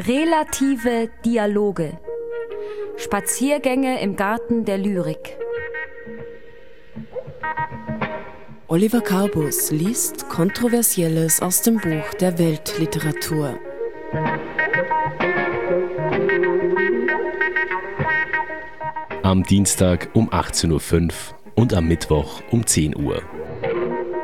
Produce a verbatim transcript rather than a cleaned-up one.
Relative Dialoge. Spaziergänge im Garten der Lyrik. Oliver Carbus liest Kontroversielles aus dem Buch der Weltliteratur. Am Dienstag um achtzehn Uhr fünf und am Mittwoch um zehn Uhr.